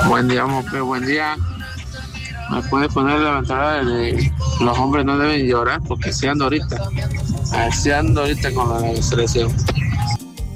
Buen día, Mope, buen día. ¿Me puede poner la ventana de los hombres no deben llorar? Porque así ando ahorita con la selección.